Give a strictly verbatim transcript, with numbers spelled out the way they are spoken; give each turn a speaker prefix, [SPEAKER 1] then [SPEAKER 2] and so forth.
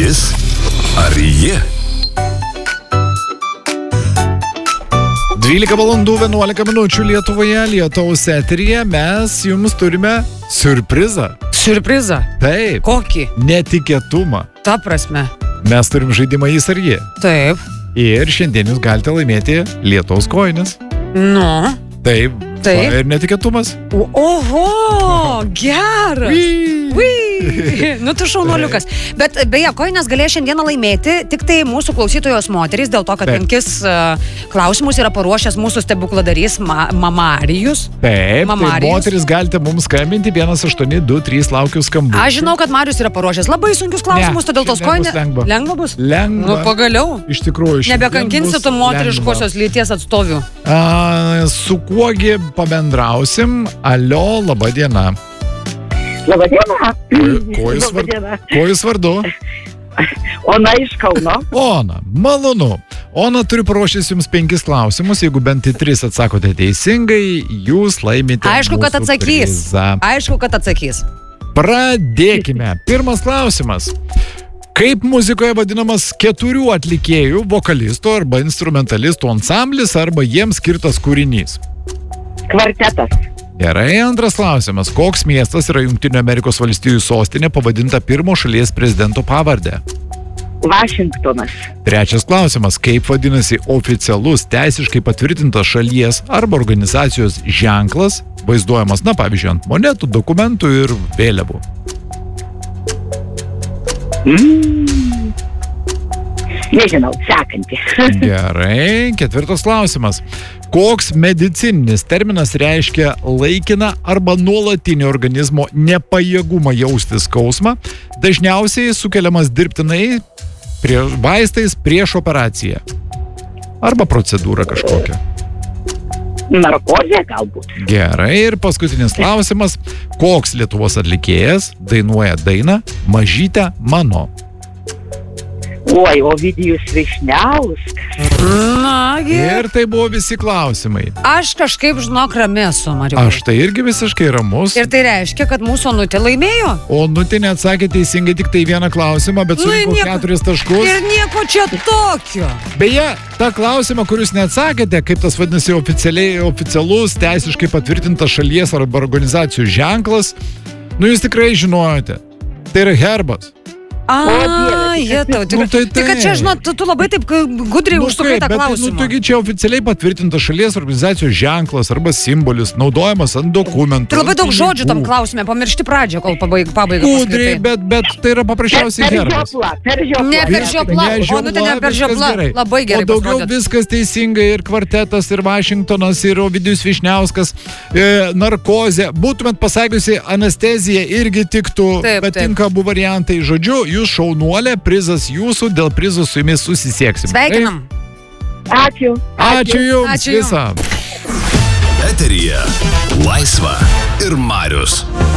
[SPEAKER 1] Jis ar ji?
[SPEAKER 2] dvylika valandų vienuolika minučių Lietuvoje, Lietaus eteryje mes jums turime siurprizą.
[SPEAKER 3] Siurprizą?
[SPEAKER 2] Taip.
[SPEAKER 3] Kokį?
[SPEAKER 2] Netikėtumą.
[SPEAKER 3] Ta prasme.
[SPEAKER 2] Mes turim žaidimą Jis ar ji.
[SPEAKER 3] Taip.
[SPEAKER 2] Ir šiandien jūs galite laimėti Lietaus kojines.
[SPEAKER 3] Nu.
[SPEAKER 2] Taip.
[SPEAKER 3] Taip.
[SPEAKER 2] Ir netikėtumas.
[SPEAKER 3] Oho, geras. Ui. Nu, tu šaunuoliukas. Bet beje, kojines galėjo šiandieną laimėti tik tai mūsų klausytojos moterys, dėl to, kad
[SPEAKER 2] Taip.
[SPEAKER 3] penkis uh, klausimus yra paruošęs mūsų stebukladarys ma Mamarijus.
[SPEAKER 2] Taip,
[SPEAKER 3] Mamarijus.
[SPEAKER 2] tai moteris galite mums skambinti vienas aštuoni du trys laukiu skambučių.
[SPEAKER 3] Aš žinau, kad Marius yra paruošęs labai sunkius klausimus,
[SPEAKER 2] Ne,
[SPEAKER 3] todėl tos
[SPEAKER 2] šiandien bus
[SPEAKER 3] kojinės...
[SPEAKER 2] lengva.
[SPEAKER 3] Lengva bus?
[SPEAKER 2] Lengva.
[SPEAKER 3] Nu, pagaliau.
[SPEAKER 2] Iš tikrųjų, šiandien
[SPEAKER 3] Nebekankinsi
[SPEAKER 2] bus
[SPEAKER 3] tu moteriškosios
[SPEAKER 2] lengva.
[SPEAKER 3] lyties atstovių.
[SPEAKER 2] A, su kuogi pabendrausim? Alio, laba diena.
[SPEAKER 4] Labą dieną.
[SPEAKER 2] Ko jūs, var... Ko jūs vardu?
[SPEAKER 4] Ona iš Kauno.
[SPEAKER 2] Ona, malonu. Ona turi paruošęs jums penkis klausimus. Jeigu bent į tris atsakote teisingai, jūs laimite
[SPEAKER 3] Aišku, kad
[SPEAKER 2] mūsų
[SPEAKER 3] atsakys.
[SPEAKER 2] prizą.
[SPEAKER 3] Aišku, kad atsakys.
[SPEAKER 2] Pradėkime. Pirmas klausimas. Kaip muzikoje vadinamas keturių atlikėjų, vokalistų arba instrumentalistų ansamblis arba jiems skirtas kūrinys?
[SPEAKER 4] Kvartetas.
[SPEAKER 2] Gerai, antras klausimas. Koks miestas yra Jungtinių Amerikos valstijų sostinė pavadinta pirmo šalies prezidento pavarde?
[SPEAKER 4] Vašingtonas.
[SPEAKER 2] Trečias klausimas. Kaip vadinasi oficialus, teisiškai patvirtintas šalies arba organizacijos ženklas, vaizduojamas, na, pavyzdžiui, ant monetų, dokumentų ir vėliavų?
[SPEAKER 4] Mm. Nežinau, sekantį.
[SPEAKER 2] Gerai, ketvirtas klausimas. Koks medicininis terminas reiškia laikiną arba nuolatinį organizmo nepajėgumą jausti skausmą, dažniausiai sukeliamas dirbtinai prie, vaistais prieš operaciją? Arba procedūrą kažkokią?
[SPEAKER 4] Narkozė galbūt.
[SPEAKER 2] Gerai, ir paskutinis klausimas. Koks Lietuvos atlikėjas dainuoja dainą Mažytė mano?
[SPEAKER 4] Oi, Ovidijus Višniauskas.
[SPEAKER 3] Nagi.
[SPEAKER 2] Ir tai buvo visi klausimai.
[SPEAKER 3] Aš kažkaip, žinok, rami esu, Mariu.
[SPEAKER 2] Aš tai irgi visiškai ramus.
[SPEAKER 3] Ir tai reiškia, kad mūsų Onutė laimėjo.
[SPEAKER 2] O Onutė neatsakė teisingai tik tai vieną klausimą, bet
[SPEAKER 3] Nu,
[SPEAKER 2] surinko
[SPEAKER 3] nieko-
[SPEAKER 2] keturis taškus.
[SPEAKER 3] Ir nieko čia tokio.
[SPEAKER 2] Beje, tą klausimą, kur jūs neatsakėte, kaip tas vadinasi oficialiai, oficialus, teisiškai patvirtintas šalies arba organizacijų ženklas, nu jūs tikrai žinojote. Tai yra herbas.
[SPEAKER 3] A,
[SPEAKER 4] Dieve,
[SPEAKER 3] jie tau. Tik,
[SPEAKER 2] Nu, tai
[SPEAKER 3] tik kad čia,
[SPEAKER 2] taip.
[SPEAKER 3] žinot, tu, tu labai taip gudriai
[SPEAKER 2] Nu,
[SPEAKER 3] užsukai
[SPEAKER 2] kaip,
[SPEAKER 3] tą
[SPEAKER 2] bet,
[SPEAKER 3] klausimą.
[SPEAKER 2] Nu, taigi čia oficialiai patvirtintas šalies organizacijos ženklas arba simbolis, naudojamas ant dokumentų.
[SPEAKER 3] Tai labai
[SPEAKER 2] ant
[SPEAKER 3] daug žodžių tam
[SPEAKER 2] pinigų.
[SPEAKER 3] klausime, pamiršti pradžią, kol pabaig, pabaiga.
[SPEAKER 2] Gudriai, bet, bet tai yra paprasčiausiai
[SPEAKER 4] Per
[SPEAKER 2] herbas.
[SPEAKER 4] žiopla, per žiopla.
[SPEAKER 3] Ne per žiopla,
[SPEAKER 2] Ne
[SPEAKER 3] o nu tai ne per
[SPEAKER 2] viskas
[SPEAKER 3] žiopla.
[SPEAKER 2] gerai.
[SPEAKER 3] Labai gerai
[SPEAKER 2] O daugiau
[SPEAKER 3] pasirodėt.
[SPEAKER 2] viskas teisingai, ir kvartetas, ir Vašingtonas, ir Ovidijus Višniauskas, e, narkozė. Būtumėt pasakiusi, anestezija irgi tiktų,
[SPEAKER 3] Taip,
[SPEAKER 2] bet
[SPEAKER 3] taip.
[SPEAKER 2] tinka abu variantai. Žodžiu, jūs šaunuolė, prizas jūsų, dėl prizų su jumis susisieksim.
[SPEAKER 3] Sveikinam.
[SPEAKER 4] Ačiū.
[SPEAKER 2] Ačiū jums
[SPEAKER 3] Ačiū jums.
[SPEAKER 2] visą.
[SPEAKER 1] Eteryje Laisva ir Marius.